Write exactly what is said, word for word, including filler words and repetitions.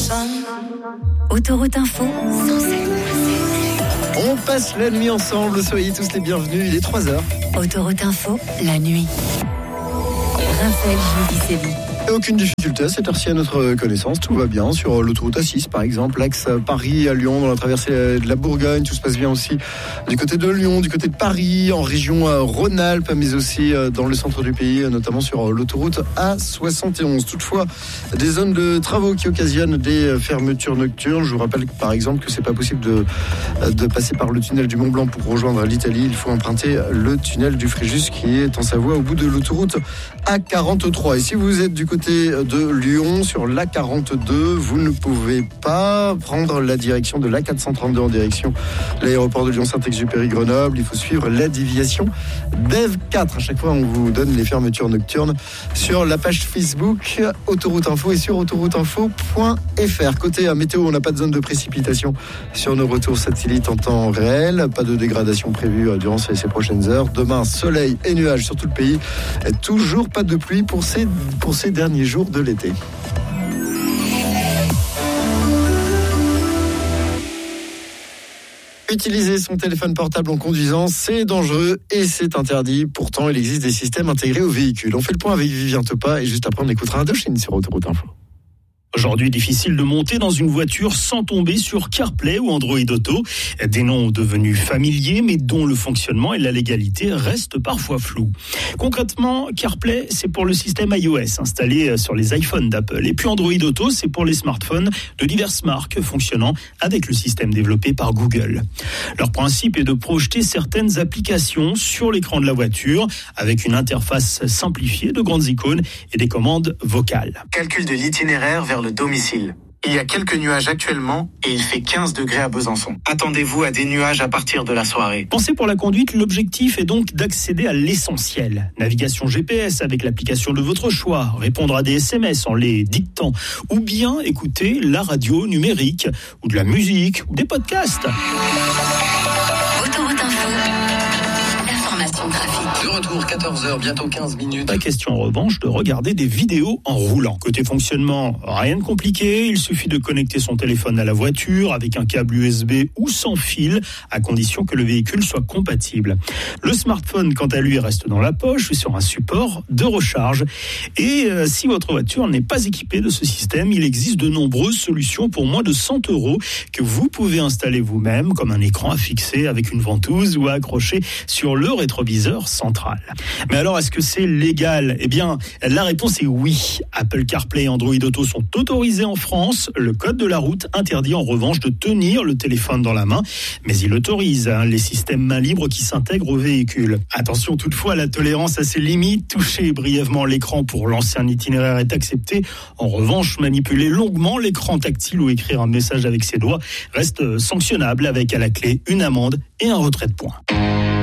Autoroute Info, cent sept. On passe la nuit ensemble, soyez tous les bienvenus, il est trois heures. Autoroute Info, la nuit. Raphaël Giudicelli. Et aucune difficulté à cette heure-ci à notre connaissance, tout va bien sur l'autoroute A six par exemple, l'axe Paris à Lyon, dans la traversée de la Bourgogne, tout se passe bien aussi du côté de Lyon, du côté de Paris, en région Rhône-Alpes, mais aussi dans le centre du pays, notamment sur l'autoroute A soixante et onze. Toutefois, des zones de travaux qui occasionnent des fermetures nocturnes. Je vous rappelle par exemple que c'est pas possible de, de passer par le tunnel du Mont-Blanc pour rejoindre l'Italie. Il faut emprunter le tunnel du Fréjus qui est en Savoie au bout de l'autoroute A quarante-trois. Et si vous êtes du côté de Lyon, sur l'A quarante-deux, vous ne pouvez pas prendre la direction de l'A quatre cent trente-deux en direction de l'aéroport de Lyon-Saint-Exupéry-Grenoble. Il faut suivre la déviation d'E V quatre. À chaque fois, on vous donne les fermetures nocturnes sur la page Facebook Autoroute Info et sur autoroute info point f r. Côté météo, on n'a pas de zone de précipitation sur nos retours satellites en temps réel. Pas de dégradation prévue durant ces, ces prochaines heures. Demain, soleil et nuages sur tout le pays. Et toujours pas de pluie pour ces, pour ces derniers jours de l'été. Utiliser son téléphone portable en conduisant, c'est dangereux et c'est interdit. Pourtant, il existe des systèmes intégrés aux véhicules. On fait le point avec Vivien Topa et juste après, on écoutera Indochine sur Autoroute Info. Aujourd'hui, difficile de monter dans une voiture sans tomber sur CarPlay ou Android Auto. Des noms devenus familiers, mais dont le fonctionnement et la légalité restent parfois flous. Concrètement, CarPlay, c'est pour le système iOS installé sur les iPhones d'Apple. Et puis Android Auto, c'est pour les smartphones de diverses marques fonctionnant avec le système développé par Google. Leur principe est de projeter certaines applications sur l'écran de la voiture avec une interface simplifiée de grandes icônes et des commandes vocales. Calcul de l'itinéraire vers le domicile. Il y a quelques nuages actuellement et il fait quinze degrés à Besançon. Attendez-vous à des nuages à partir de la soirée. Pensez pour la conduite, l'objectif est donc d'accéder à l'essentiel. Navigation G P S avec l'application de votre choix, répondre à des S M S en les dictant, ou bien écouter la radio numérique, ou de la musique, ou des podcasts. Autoroute Info, l'information trafic. De retour, quatorze heures, bientôt quinze minutes. Pas question en revanche de regarder des vidéos en roulant. Côté fonctionnement, rien de compliqué. Il suffit de connecter son téléphone à la voiture avec un câble U S B ou sans fil, à condition que le véhicule soit compatible. Le smartphone, quant à lui, reste dans la poche sur un support de recharge. Et euh, si votre voiture n'est pas équipée de ce système, il existe de nombreuses solutions pour moins de cent euros que vous pouvez installer vous-même, comme un écran à fixer avec une ventouse ou à accrocher sur le rétroviseur central. Mais alors, est-ce que c'est légal ? Eh bien, la réponse est oui. Apple CarPlay et Android Auto sont autorisés en France. Le code de la route interdit en revanche de tenir le téléphone dans la main, mais il autorise hein, les systèmes main libre qui s'intègrent au véhicule. Attention toutefois, la tolérance a ses limites. Toucher brièvement l'écran pour lancer un itinéraire est accepté. En revanche, manipuler longuement l'écran tactile ou écrire un message avec ses doigts reste sanctionnable avec à la clé une amende et un retrait de points.